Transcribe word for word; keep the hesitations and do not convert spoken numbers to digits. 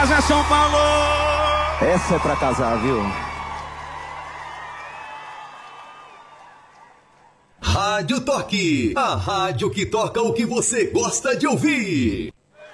Casa São Paulo! Essa é pra casar, viu? Rádio Toque, a rádio que toca o que você gosta de ouvir.